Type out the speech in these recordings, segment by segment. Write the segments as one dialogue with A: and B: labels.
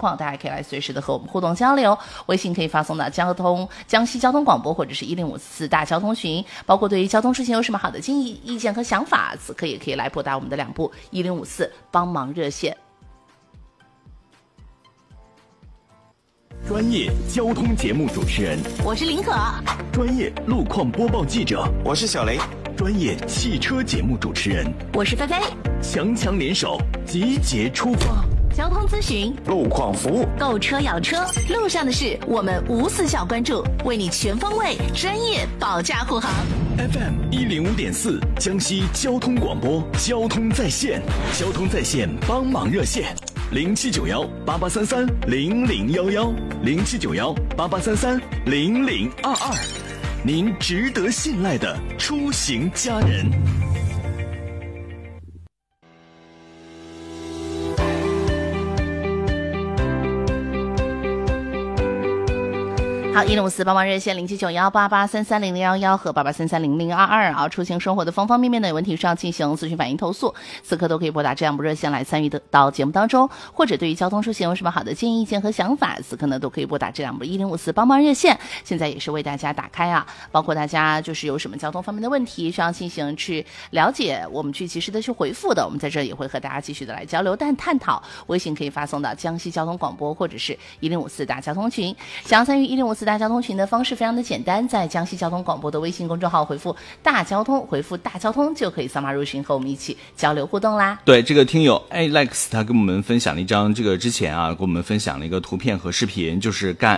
A: 况，大家可以来随时的和我们互动交流。微信可以发送到江西交通广播或者是1054大交通群，包括对于交通出行有什么好的建议、意见和想法，此刻也可以来拨打我们的2部1054帮忙热线。
B: 专业交通节目主持人，
A: 我是林可；
B: 专业路况播报记者，
C: 我是小雷；
B: 专业汽车节目主持人，
A: 我是菲菲。
B: 强强联手，集结出发。
A: 交通咨询、
C: 路况服务、
A: 购车养车，路上的事我们无死角关注，为你全方位、专业保驾护航。
B: FM 105.4，江西交通广播，交通在线，交通在线帮忙热线079188330011，079188330022，您值得信赖的出行家人。
A: 好，1054帮忙热线079188330011和88330022啊，出行生活的方方面面的问题上进行咨询反映投诉，此刻都可以拨打这样部热线来参与到节目当中，或者对于交通出行有什么好的建议、意见和想法，此刻呢都可以拨打这样部1054帮忙热线，现在也是为大家打开啊，包括大家就是有什么交通方面的问题需要进行去了解，我们去及时的去回复的，我们在这也会和大家继续的来交流探讨。微信可以发送到江西交通广播或者是1054大交通群，想要参与1054大交通群的方式非常的简单，在江西交通广播的微信公众号回复大交通，回复大交通就可以扫码入群，和我们一起交流互动啦。
D: 对，这个听友 Alex 他跟我们分享了一张，这个之前啊给我们分享了一个图片和视频，就是赣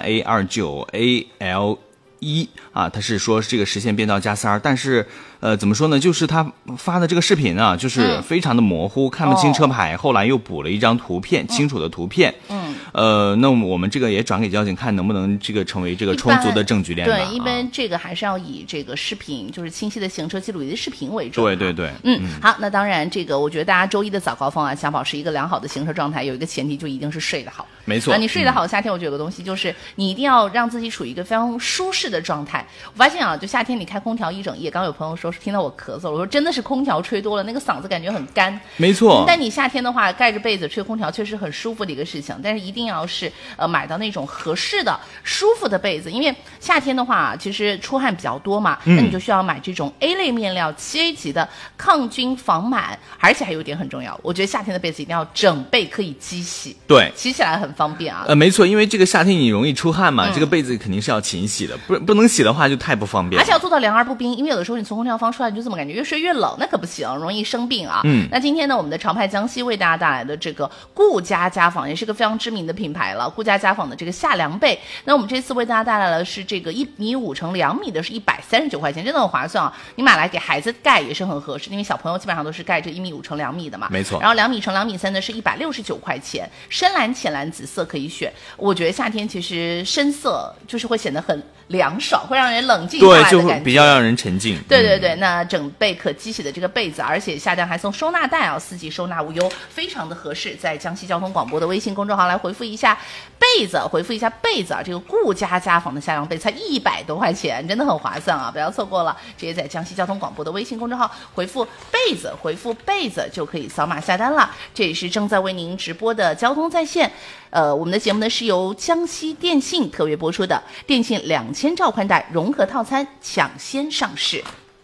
D: A29AL1啊，他是说这个实现变道加塞，但是怎么说呢，就是他发的这个视频啊，就是非常的模糊，看不清车牌，后来又补了一张图片，清楚的图片。那我们这个也转给交警看，能不能这个成为这个充足的证据链吧？
A: 对，一般这个还是要以这个视频，就是清晰的行车记录仪的视频为准。
D: 对。
A: 好，那当然这个我觉得大家周一的早高峰啊，想保持一个良好的行车状态，有一个前提就一定是睡得好。
D: 没错，
A: 你睡得好，夏天我觉得有个东西就是你一定要让自己处于一个非常舒适的状态。我发现啊，就夏天你开空调一整夜，刚有朋友说是听到我咳嗽了，我说真的是空调吹多了，那个嗓子感觉很干。
D: 没错。
A: 但你夏天的话，盖着被子吹空调确实很舒服的一个事情，但是一定要是买到那种合适的、舒服的被子，因为夏天的话，其实出汗比较多嘛，那你就需要买这种 A 类面料7A 级的抗菌防螨，而且还有一点很重要，我觉得夏天的被子一定要整被可以机洗，
D: 对，
A: 洗起来很方便啊。
D: 没错，因为这个夏天你容易出汗嘛，这个被子肯定是要勤洗的，不能洗的话就太不方便了。
A: 而且要做到凉而不冰，因为有的时候你从空调房出来，你就这么感觉越睡越冷，那可不行，容易生病啊。那今天呢，我们的常派江西为大家带来的这个顾家家纺，也是个非常知名的品牌了。顾家家纺的这个夏凉被，那我们这次为大家带来的是这个1.5米乘2米的，是139块钱，真的很划算啊！你买来给孩子盖也是很合适，因为小朋友基本上都是盖这1.5米乘2米的嘛。
D: 没错。
A: 然后2米乘2米3呢是169块钱，深蓝、浅蓝、紫色可以选。我觉得夏天其实深色就是会显得很凉爽，会让人冷静下来的感觉，
D: 对，就会比较让人沉静。
A: 对，那整被可机洗的这个被子，而且下单还送收纳袋啊，4季收纳无忧，非常的合适。在江西交通广播的微信公众号来回复一下被子啊，这个顾家家纺的夏凉被才100多块钱，真的很划算啊，不要错过了。直接在江西交通广播的微信公众号回复被子就可以扫码下单了。这也是正在为您直播的交通在线。我们的节目呢是由江西电信特约播出的，电信2000兆宽带融合套餐抢先上市。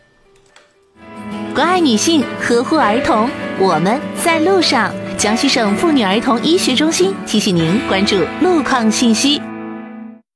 A: 关爱女性，呵护儿童，我们在路上。江西省妇女儿童医学中心提醒您关注路况信息。